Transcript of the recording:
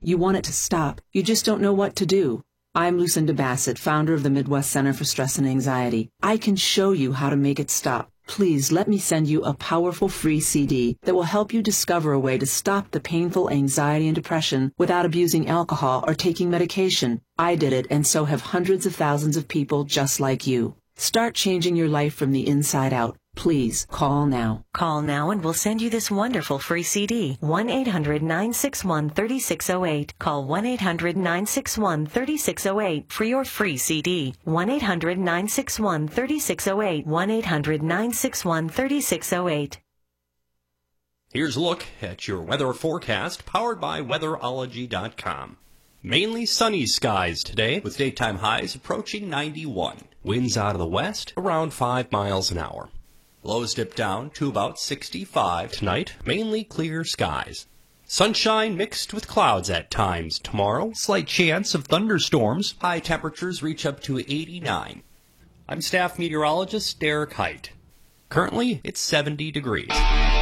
You want it to stop. You just don't know what to do. I'm Lucinda Bassett, founder of the Midwest Center for Stress and Anxiety. I can show you how to make it stop. Please let me send you a powerful free CD that will help you discover a way to stop the painful anxiety and depression without abusing alcohol or taking medication. I did it, and so have hundreds of thousands of people just like you. Start changing your life from the inside out. Please call now. Call now and we'll send you this wonderful free CD. 1-800-961-3608. Call 1-800-961-3608 for your free CD. 1-800-961-3608. 1-800-961-3608. Here's a look at your weather forecast powered by weatherology.com. Mainly sunny skies today with daytime highs approaching 91. Winds out of the west around 5 miles an hour. Lows dip down to about 65 tonight, mainly clear skies. Sunshine mixed with clouds at times tomorrow. Slight chance of thunderstorms. High temperatures reach up to 89. I'm staff meteorologist Derek Height. Currently, it's 70 degrees.